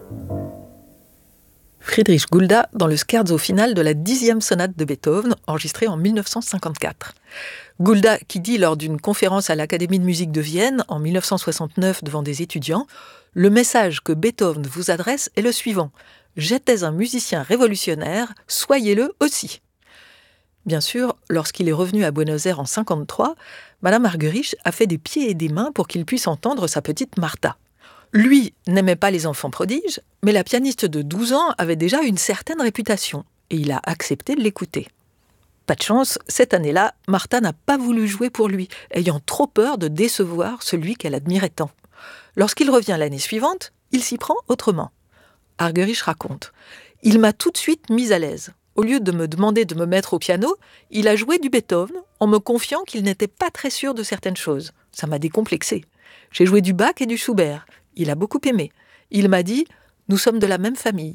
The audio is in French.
Friedrich Gulda dans le scherzo final de la 10e sonate de Beethoven, enregistrée en 1954. Gulda qui dit lors d'une conférence à l'Académie de musique de Vienne en 1969 devant des étudiants « Le message que Beethoven vous adresse est le suivant. J'étais un musicien révolutionnaire, soyez-le aussi ». Bien sûr, lorsqu'il est revenu à Buenos Aires en 1953, Madame Argerich a fait des pieds et des mains pour qu'il puisse entendre sa petite Martha. Lui n'aimait pas les enfants prodiges, mais la pianiste de 12 ans avait déjà une certaine réputation, et il a accepté de l'écouter. Pas de chance, cette année-là, Martha n'a pas voulu jouer pour lui, ayant trop peur de décevoir celui qu'elle admirait tant. Lorsqu'il revient l'année suivante, il s'y prend autrement. Argerich raconte « Il m'a tout de suite mise à l'aise. Au lieu de me demander de me mettre au piano, il a joué du Beethoven en me confiant qu'il n'était pas très sûr de certaines choses. Ça m'a décomplexé. J'ai joué du Bach et du Schubert. Il a beaucoup aimé. Il m'a dit « Nous sommes de la même famille ».